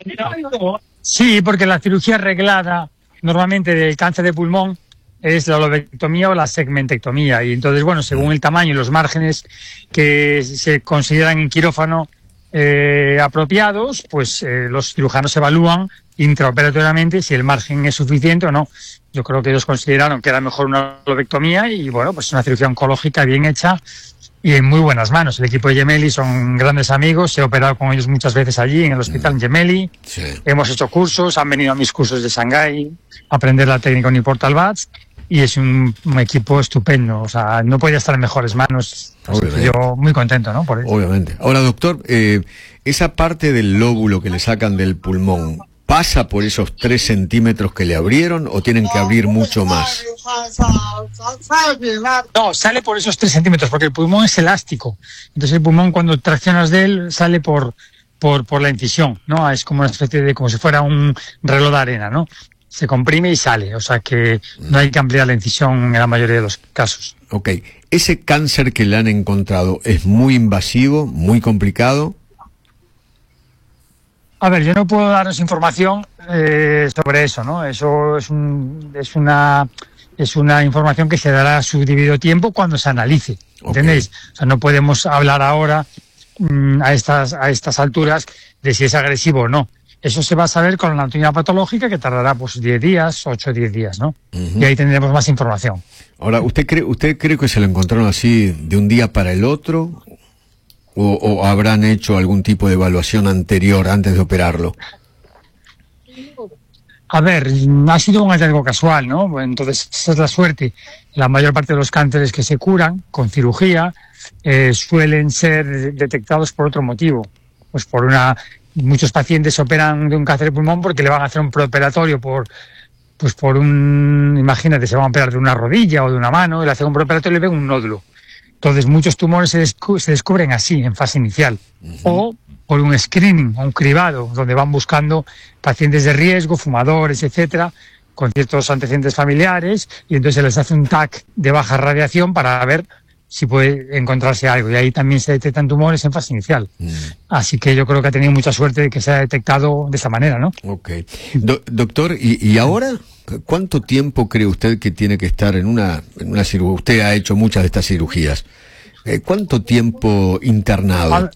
Sí, porque la cirugía arreglada normalmente del cáncer de pulmón es la lobectomía o la segmentectomía. Y entonces, bueno, según el tamaño y los márgenes que se consideran en quirófano apropiados, pues los cirujanos evalúan intraoperatoriamente si el margen es suficiente o no. Yo creo que ellos consideraron que era mejor una lobectomía y, bueno, pues una cirugía oncológica bien hecha y en muy buenas manos. El equipo de Gemelli son grandes amigos, he operado con ellos muchas veces allí en el hospital Gemelli, sí. Hemos hecho cursos, han venido a mis cursos de Shanghái a aprender la técnica Uniportal Bats y es un equipo estupendo, o sea, no podía estar en mejores manos. Yo muy contento, ¿no? Por eso. Obviamente. Ahora, doctor, esa parte del lóbulo que le sacan del pulmón, ¿pasa por esos 3 centímetros que le abrieron o tienen que abrir mucho más? No, sale por esos 3 centímetros, porque el pulmón es elástico. Entonces el pulmón, cuando traccionas de él, sale por la incisión, ¿no? Es como una especie de, como si fuera un reloj de arena, ¿no? Se comprime y sale, o sea que no hay que ampliar la incisión en la mayoría de los casos. Ok. ¿Ese cáncer que le han encontrado es muy invasivo, muy complicado? A ver, yo no puedo daros información sobre eso, ¿no? Eso es una información que se dará a su debido tiempo cuando se analice, ¿entendéis? Okay. O sea, no podemos hablar ahora a estas alturas de si es agresivo o no. Eso se va a saber con la anatomía patológica, que tardará pues 10 días, 8 o 10 días, ¿no? Y ahí tendremos más información. Ahora, ¿usted cree que se lo encontraron así de un día para el otro? ¿O habrán hecho algún tipo de evaluación anterior antes de operarlo? A ver, ha sido un hallazgo casual, ¿no? Entonces, esa es la suerte. La mayor parte de los cánceres que se curan con cirugía suelen ser detectados por otro motivo. Pues muchos pacientes operan de un cáncer de pulmón porque le van a hacer un preoperatorio imagínate, se van a operar de una rodilla o de una mano, y le hacen un preoperatorio y le ven un nódulo. Entonces, muchos tumores se descubren así, en fase inicial. O por un screening, un cribado, donde van buscando pacientes de riesgo, fumadores, etcétera, con ciertos antecedentes familiares, y entonces se les hace un TAC de baja radiación para ver si puede encontrarse algo. Y ahí también se detectan tumores en fase inicial. Así que yo creo que ha tenido mucha suerte de que se ha detectado de esa manera, ¿no? Ok. Doctor, ¿y ahora cuánto tiempo cree usted que tiene que estar en una cirugía? Usted ha hecho muchas de estas cirugías. ¿Cuánto tiempo internado?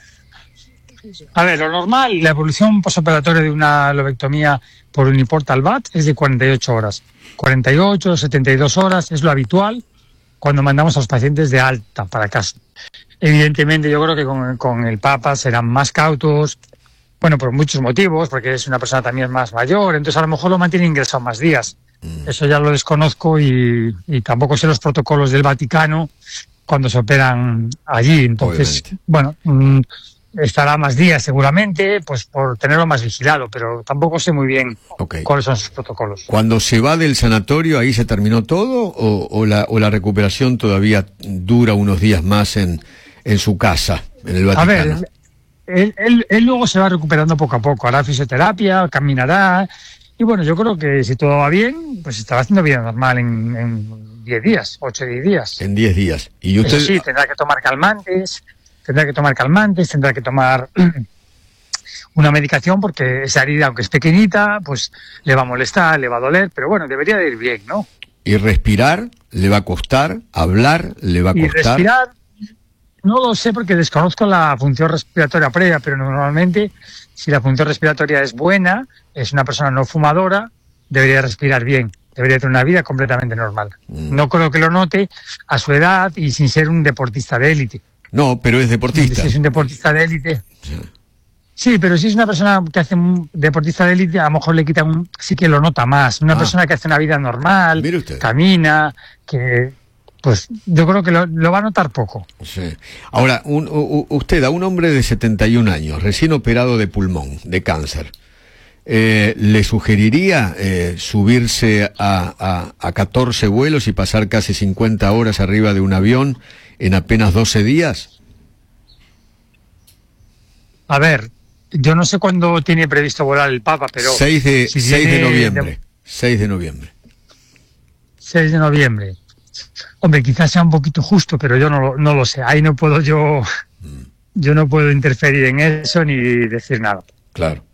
A ver, lo normal, la evolución posoperatoria de una lobectomía por Uniportal BAT es de 48 horas. 48, 72 horas es lo habitual cuando mandamos a los pacientes de alta para casa. Evidentemente, yo creo que con el Papa serán más cautos, bueno, por muchos motivos, porque es una persona también más mayor, entonces a lo mejor lo mantiene ingresado más días. Eso ya lo desconozco y tampoco sé los protocolos del Vaticano cuando se operan allí. Entonces, bueno, estará más días seguramente, pues por tenerlo más vigilado, pero tampoco sé muy bien cuáles son sus protocolos. Cuando se va del sanatorio, ¿ahí se terminó todo o la recuperación todavía dura unos días más en su casa, en el Vaticano? A ver, él luego se va recuperando poco a poco, hará fisioterapia, caminará, y bueno, yo creo que si todo va bien, pues estará haciendo vida normal en 10 días, 8 o 10 días. En 10 días. ¿Y usted? Eso sí, tendrá que tomar calmantes, tendrá que tomar una medicación porque esa herida, aunque es pequeñita, pues le va a molestar, le va a doler, pero bueno, debería de ir bien, ¿no? ¿Y respirar le va a costar? ¿Hablar le va a costar? Y respirar, no lo sé porque desconozco la función respiratoria previa, pero normalmente si la función respiratoria es buena, es una persona no fumadora, debería respirar bien, debería tener una vida completamente normal. No creo que lo note a su edad y sin ser un deportista de élite. No, pero es deportista. Si es un deportista de élite. Sí, pero si es una persona que hace un deportista de élite, a lo mejor le quita sí que lo nota más. Una persona que hace una vida normal, camina, que pues yo creo que lo va a notar poco. Sí. Ahora, usted, a un hombre de 71 años, recién operado de pulmón, de cáncer, ¿le sugeriría subirse a 14 vuelos y pasar casi 50 horas arriba de un avión en apenas 12 días? A ver, yo no sé cuándo tiene previsto volar el Papa, pero... 6 de noviembre. 6 de noviembre. 6 de noviembre. Hombre, quizás sea un poquito justo, pero yo no lo sé. Ahí no puedo yo no puedo interferir en eso ni decir nada. Claro.